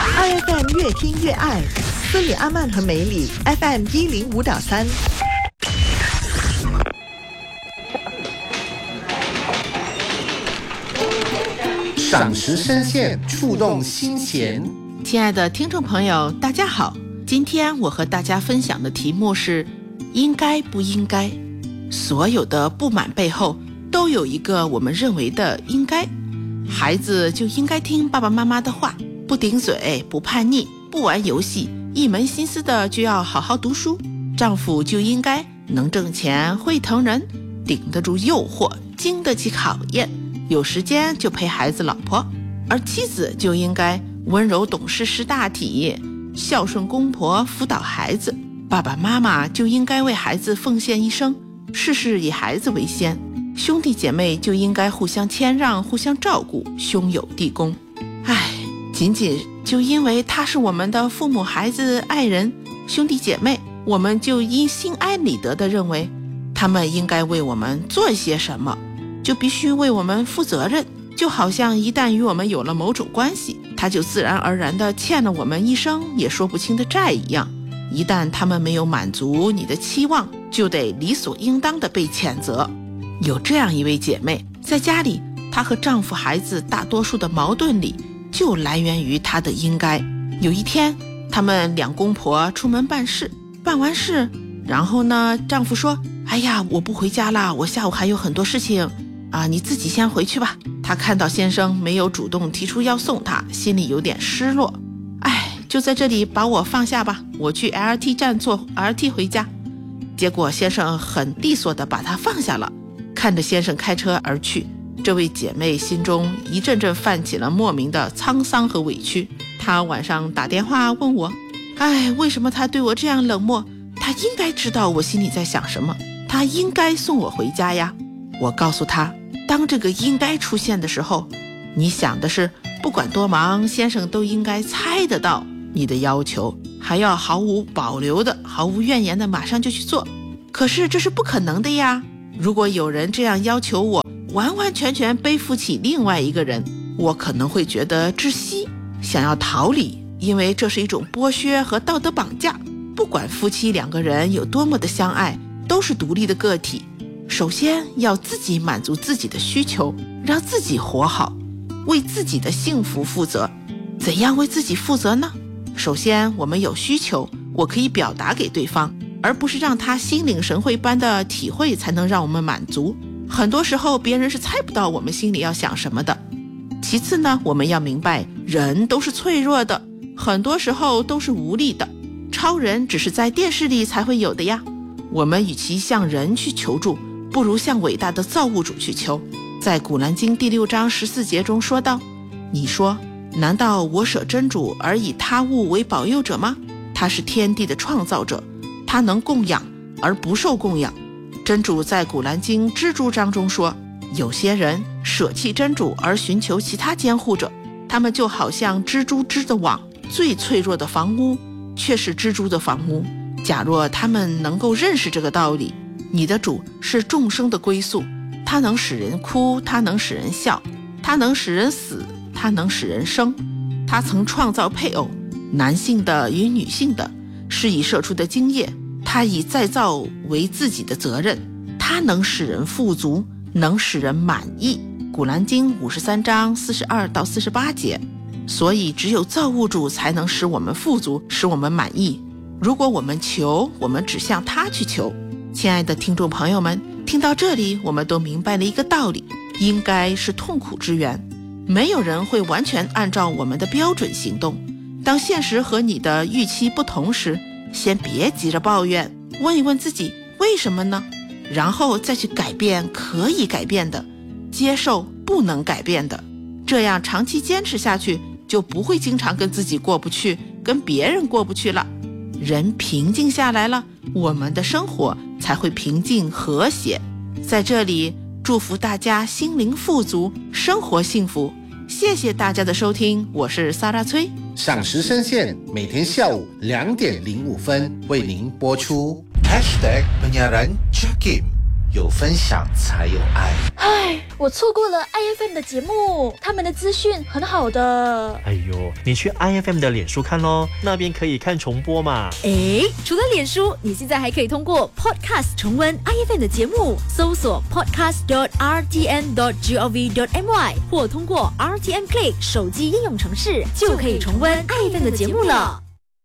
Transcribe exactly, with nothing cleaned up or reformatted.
爱 F M 越听越爱，斯里阿曼和梅里 F M 一零五点三。 赏识声线，触动心弦。 亲爱的听众朋友，大家好，今天我和大家分享的题目是应该不应该。所有的不满背后都有一个我们认为的应该。孩子就应该听爸爸妈妈的话，不顶嘴，不叛逆，不玩游戏，一门心思的就要好好读书。丈夫就应该能挣钱，会疼人，顶得住诱惑，经得起考验，有时间就陪孩子老婆。而妻子就应该温柔懂事识大体，孝顺公婆，辅导孩子。爸爸妈妈就应该为孩子奉献一生，事事以孩子为先。兄弟姐妹就应该互相谦让，互相照顾，兄友弟恭。唉，仅仅就因为他是我们的父母、孩子、爱人、兄弟姐妹，我们就应心安理得地认为他们应该为我们做些什么，就必须为我们负责任。就好像一旦与我们有了某种关系，他就自然而然地欠了我们一生也说不清的债一样。一旦他们没有满足你的期望，就得理所应当地被谴责。有这样一位姐妹，在家里，她和丈夫、孩子大多数的矛盾里就来源于她的应该。有一天，他们两公婆出门办事，办完事，然后呢，丈夫说：哎呀，我不回家了，我下午还有很多事情啊，你自己先回去吧。她看到先生没有主动提出要送她，心里有点失落。哎，就在这里把我放下吧，我去 L R T 站坐 L R T 回家。结果先生很利索地把她放下了。看着先生开车而去，这位姐妹心中一阵阵泛起了莫名的沧桑和委屈。她晚上打电话问我，哎，为什么他对我这样冷漠？他应该知道我心里在想什么，他应该送我回家呀。我告诉她，当这个应该出现的时候，你想的是不管多忙，先生都应该猜得到你的要求，还要毫无保留的、毫无怨言的马上就去做。可是这是不可能的呀。如果有人这样要求我，完完全全背负起另外一个人，我可能会觉得窒息，想要逃离，因为这是一种剥削和道德绑架。不管夫妻两个人有多么的相爱，都是独立的个体，首先要自己满足自己的需求，让自己活好，为自己的幸福负责。怎样为自己负责呢？首先，我们有需求，我可以表达给对方，而不是让他心领神会般的体会才能让我们满足。很多时候别人是猜不到我们心里要想什么的。其次呢，我们要明白人都是脆弱的，很多时候都是无力的，超人只是在电视里才会有的呀。我们与其向人去求助，不如向伟大的造物主去求。在古兰经第六章十四节中说道，你说，难道我舍真主而以他物为保佑者吗？他是天地的创造者，他能供养而不受供养。真主在古兰经蜘蛛章中说，有些人舍弃真主而寻求其他监护者，他们就好像蜘蛛织的网，最脆弱的房屋却是蜘蛛的房屋。假若他们能够认识这个道理，你的主是众生的归宿，他能使人哭，他能使人笑，他能使人死，他能使人生。他曾创造配偶，男性的与女性的，是以射出的精液，他以再造为自己的责任，他能使人富足，能使人满意。古兰经五十三章四十二到四十八节。所以只有造物主才能使我们富足，使我们满意。如果我们求，我们只向他去求。亲爱的听众朋友们，听到这里，我们都明白了一个道理，应该是痛苦之源。没有人会完全按照我们的标准行动。当现实和你的预期不同时，先别急着抱怨，问一问自己为什么呢？然后再去改变可以改变的，接受不能改变的。这样长期坚持下去，就不会经常跟自己过不去，跟别人过不去了。人平静下来了，我们的生活才会平静和谐。在这里祝福大家心灵富足，生活幸福。谢谢大家的收听，我是萨拉崔。 赏识声线每天下午两点零五分为您播出。 Hashtag Penyiaran Jakim 有分享才有爱。 唉，我错过了 I F M 的节目，他们的资讯很好的。 哎呦，你去 I F M 的脸书看咯，那边可以看重播嘛。 诶，除了脸书，你现在还可以通过 Podcast 重温 I F M 的节目，搜索 podcast dot r t n dot gov dot my 或通过 R T N Play 手机应用程式，就可以重温 I F M 的节目了。